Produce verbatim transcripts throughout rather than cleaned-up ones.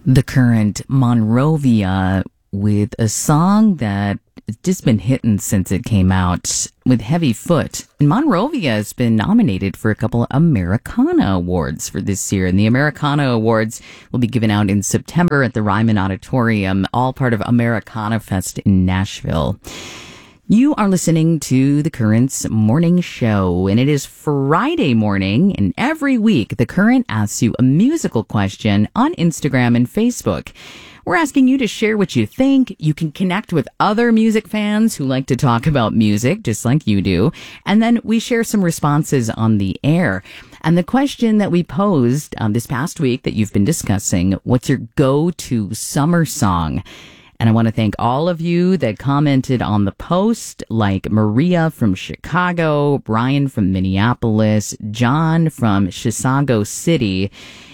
The Current, Monrovia, with a song that has just been hitting since it came out with Heavy Foot. And Monrovia has been nominated for a couple of Americana Awards for this year. And the Americana Awards will be given out in September at the Ryman Auditorium, all part of Americana Fest in Nashville. You are listening to The Current's morning show, and it is Friday morning, and every week The Current asks you a musical question on Instagram and Facebook. We're asking you to share what you think. You can connect with other music fans who like to talk about music, just like you do, and then we share some responses on the air. And the question that we posed um, this past week that you've been discussing, what's your go-to summer song? And I want to thank all of you that commented on the post, like Maria from Chicago, Brian from Minneapolis, John from Chisago City.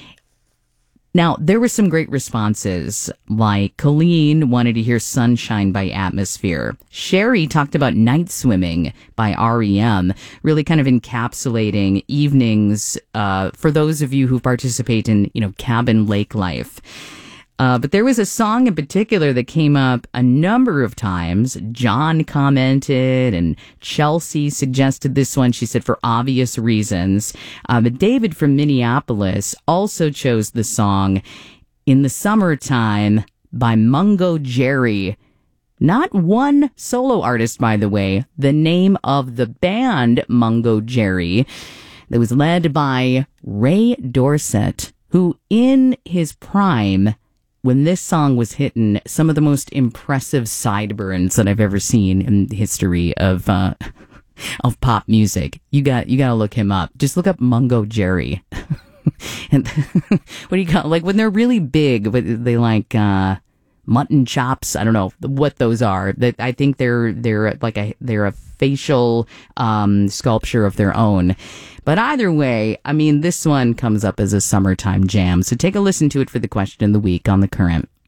Now, there were some great responses, like Colleen wanted to hear Sunshine by Atmosphere. Sherry talked about Night Swimming by R E M, really kind of encapsulating evenings uh, for those of you who participate in, you know, cabin lake life. Uh, but there was a song in particular that came up a number of times. John commented and Chelsea suggested this one. She said for obvious reasons. Uh, but David from Minneapolis also chose the song In the Summertime by Mungo Jerry. Not one solo artist, by the way. The name of the band, Mungo Jerry, that was led by Ray Dorset, who in his prime, when this song was hitting, some of the most impressive sideburns that I've ever seen in the history of uh, of pop music. You got you got to look him up. Just look up Mungo Jerry. And what do you call, like when they're really big, but they like uh, mutton chops? I don't know what those are. That I think they're they're like a they're a facial um, sculpture of their own. But either way, I mean, this one comes up as a summertime jam. So take a listen to it for the question of the week on The Current.